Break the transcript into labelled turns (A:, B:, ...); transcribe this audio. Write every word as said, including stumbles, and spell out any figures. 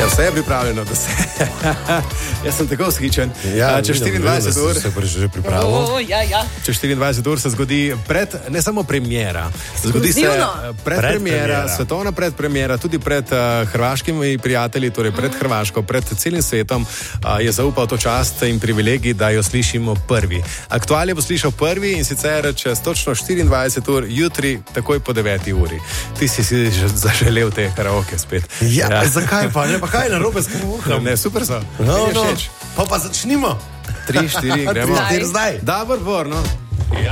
A: Ja, vse je pripravljeno, da se... Jaz sem tako vzhičen.
B: Ja,
A: Čez štiriindvajset ur...
B: Se je že pripravil.
C: Oh, ja, ja.
A: Čez štiriindvajset ur se zgodi pred, ne samo premiera, zgodi se predpremiera, svetovna predpremiera, tudi pred uh, hrvaškimi prijatelji, torej pred Hrvaško, pred celim svetom uh, je zaupal to čast in privilegij, da jo slišimo prvi. Aktualje bo slišal prvi in sicer čez točno štiriindvajset ur, jutri, takoj po deveti uri. Ti si si zaželel te karaoke spet.
B: Ja, ja. Zakaj pa? Ne, pa kaj je narobe s karaoke?
A: Ne, super so.
B: No, no. Pa pa začnimo.
A: Tri, štiri, gremo.
B: Zdaj.
A: Dobro, no.